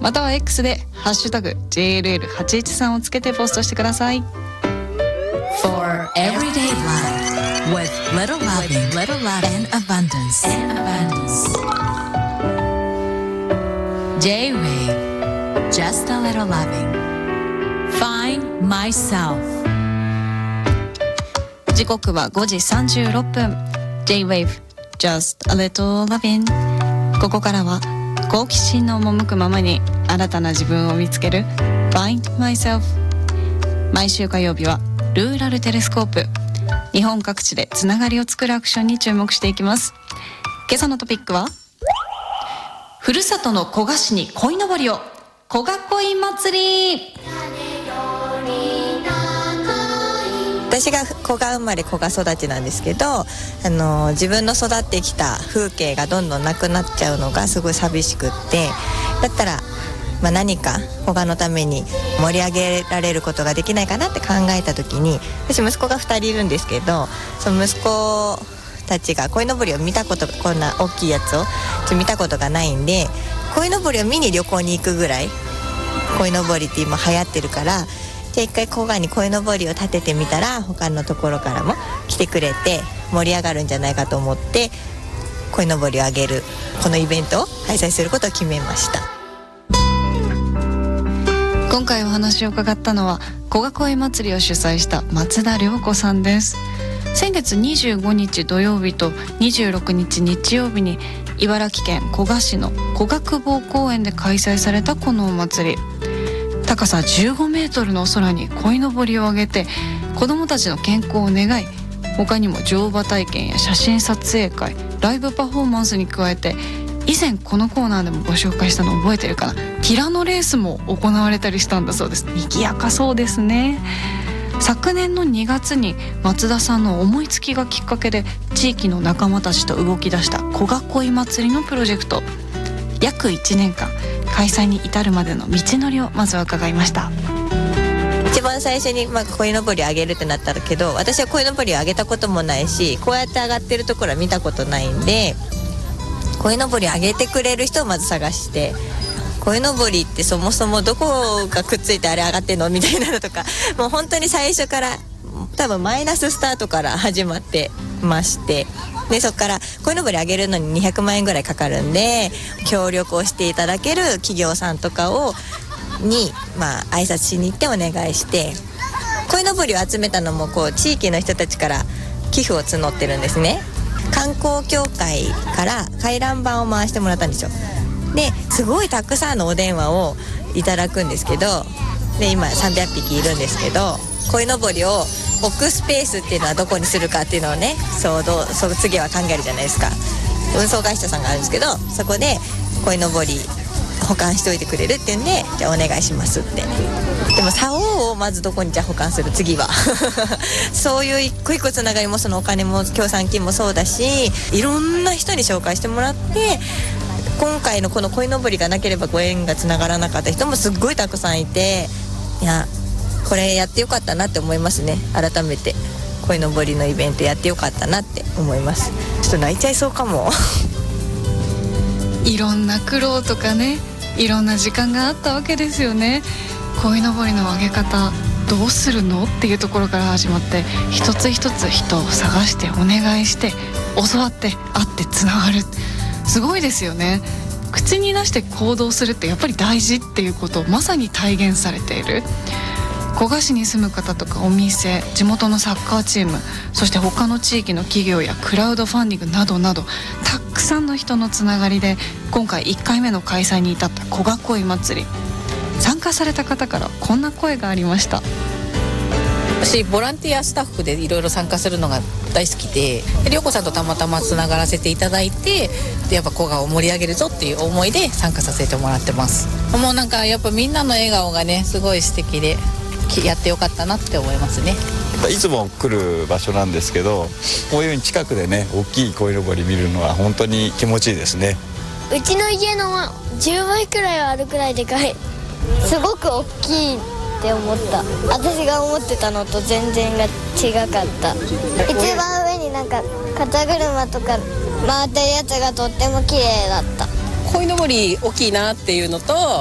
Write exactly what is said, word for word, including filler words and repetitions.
または X でハッシュタグ ジェイエルエルはちいちさん をつけてポストしてください。 For everyday life with little loving, little love and abundance, and abundance. J-Wave, just a little loving. Find myself. 時刻はごじさんじゅうろっぷん。 J-Wave, just a little loving。 ここからは好奇心の赴くままに新たな自分を見つける Find myself。 毎週火曜日はルーラルテレスコープ。日本各地でつながりを作るアクションに注目していきます。今朝のトピックは、ふるさとの古賀市に鯉のぼりを、古賀鯉祭り。 私が古賀生まれ古賀育ちなんですけど、あの自分の育ってきた風景がどんどんなくなっちゃうのがすごい寂しくって、だったら、まあ、何か古賀のために盛り上げられることができないかなって考えた時に、私息子がふたりいるんですけど、その息子たちが鯉のぼりを見たことが、こんな大きいやつを見たことがないんで、鯉のぼりを見に旅行に行くぐらい鯉のぼりって今流行ってるから、じゃあ一回古賀に鯉のぼりを立ててみたら他のところからも来てくれて盛り上がるんじゃないかと思って、鯉のぼりをあげるこのイベントを開催することを決めました。 今回お話を伺ったのは古賀鯉祭りを主催した松田涼子さんです。先月にじゅうごにち土曜日とにじゅうろくにち日曜日に茨城県古賀市の古賀久保公園で開催されたこのお祭り、高さじゅうごメートルの空に鯉のぼりを上げて子どもたちの健康を願い、他にも乗馬体験や写真撮影会、ライブパフォーマンスに加えて、以前このコーナーでもご紹介したの覚えてるかな、ティラノレースも行われたりしたんだそうです。賑やかそうですね。昨年のにがつに松田さんの思いつきがきっかけで地域の仲間たちと動き出した古賀鯉祭りのプロジェクト、約いちねんかん開催に至るまでの道のりをまずは伺いました。 一番最初に、まあ、鯉のぼりをあげるってなったけど、私は鯉のぼりをあげたこともないし、こうやって上がってるところは見たことないんで、鯉のぼりをあげてくれる人をまず探して、鯉のぼりってそもそもどこがくっついてあれ上がってんのみたいなのとか、もう本当に最初から多分マイナススタートから始まってまして、でそこから鯉のぼりあげるのににひゃくまんえんぐらいかかるんで、協力をしていただける企業さんとかをに、まあ、挨拶しに行ってお願いして、鯉のぼりを集めたのもこう地域の人たちから寄付を募ってるんですね。観光協会から回覧板を回してもらったんですよ。ですごいたくさんのお電話をいただくんですけど、で今さんびゃくぴきいるんですけど、鯉のぼりを置くスペースっていうのはどこにするかっていうのをね、そうどうそう次は考えるじゃないですか。運送会社さんがあるんですけど、そこで鯉のぼり保管しておいてくれるっていうんで、じゃあお願いしますって。でも竿をまずどこにじゃあ保管する、次はそういう一個一個つながりも、そのお金も協賛金もそうだし、いろんな人に紹介してもらって、今回のこの鯉のぼりがなければご縁がつながらなかった人もすっごいたくさんいて、いやこれやってよかったなって思いますね。改めて鯉のぼりのイベントやってよかったなって思います。ちょっと泣いちゃいそうかもいろんな苦労とかね、いろんな時間があったわけですよね。鯉のぼりの上げ方どうするのっていうところから始まって、一つ一つ人を探してお願いして教わって会ってつながる、すごいですよね。口に出して行動するってやっぱり大事っていうことをまさに体現されている。古賀市に住む方とかお店、地元のサッカーチーム、そして他の地域の企業やクラウドファンディングなどなど、たくさんの人のつながりで今回いっかいめの開催に至った古賀鯉祭り。参加された方からこんな声がありました。 私ボランティアスタッフでいろいろ参加するのが大好きで、涼子さんとたまたまつながらせていただいて、でやっぱ古賀を盛り上げるぞっていう思いで参加させてもらってます。もうなんかやっぱみんなの笑顔がね、すごい素敵でやってよかったなって思いますね。 いつも来る場所なんですけど、こういうふうに近くでね、大きい鯉のぼり見るのは本当に気持ちいいですね。 うちの家のじゅうばいくらいはあるくらいでかい。すごく大きいって思った。私が思ってたのと全然が違かった。一番上になんか肩車とか回ってるやつがとっても綺麗だった。 鯉のぼり大きいなっていうのと、